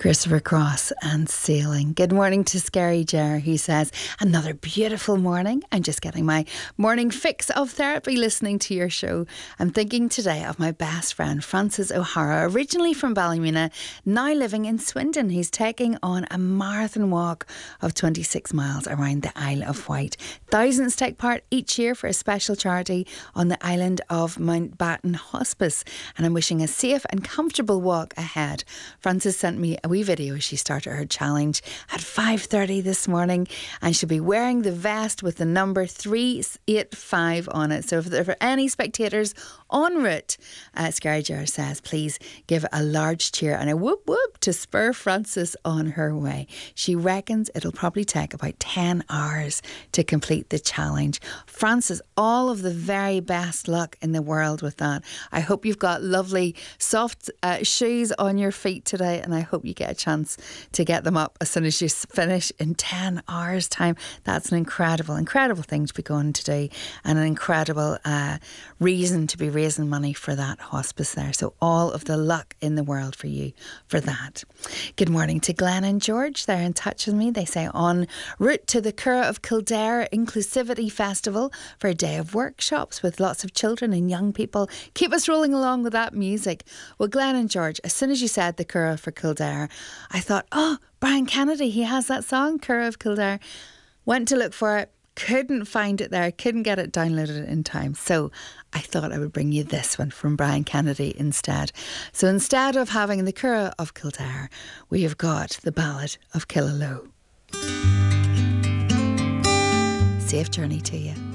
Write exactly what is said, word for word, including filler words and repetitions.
Christopher Cross and Sailing. Good morning to Scary Jar, who says, another beautiful morning. I'm just getting my morning fix of therapy listening to your show. I'm thinking today of my best friend, Francis O'Hara, originally from Ballymena, now living in Swindon. He's taking on a marathon walk of twenty-six miles around the Isle of Wight. Thousands take part each year for a special charity on the island of Mountbatten Hospice. And I'm wishing a safe and comfortable walk ahead. Francis sent me a wee video as she started her challenge at five thirty this morning, and she'll be wearing the vest with the number three eighty-five on it. So if there are any spectators en route, uh, Scary Jar says, please give a large cheer and a whoop whoop to spur Francis on her way. She reckons it'll probably take about ten hours to complete the challenge. Francis, all of the very best luck in the world with that. I hope you've got lovely soft uh, shoes on your feet today, and I hope you get a chance to get them up as soon as you finish in ten hours time. That's an incredible, incredible thing to be going to do, and an incredible uh, reason to be raising money for that hospice there. So all of the luck in the world for you for that. Good morning to Glenn and George. They're in touch with me. They say, en route to the Curragh of Kildare Inclusivity Festival for a day of workshops with lots of children and young people. Keep us rolling along with that music. Well, Glenn and George, as soon as you said the Curragh for Kildare, I thought, oh, Brian Kennedy, he has that song, Curragh of Kildare. Went to look for it, couldn't find it there, couldn't get it downloaded in time. So I thought I would bring you this one from Brian Kennedy instead. So instead of having the Curragh of Kildare, we have got the Ballad of Killaloe. Safe journey to you.